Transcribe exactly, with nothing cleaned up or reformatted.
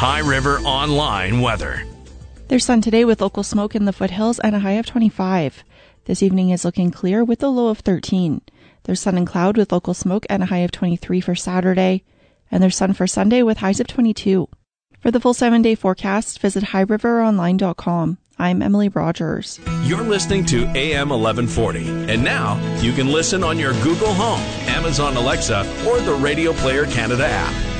High River Online weather. There's sun today with local smoke in the foothills and a high of twenty-five. This evening is looking clear with a low of thirteen. There's sun and cloud with local smoke and a high of twenty-three for Saturday. And there's sun for Sunday with highs of twenty-two. For the full seven-day forecast, visit high river online dot com. I'm Emily Rogers. You're listening to A M eleven forty. And now you can listen on your Google Home, Amazon Alexa, or the Radio Player Canada app.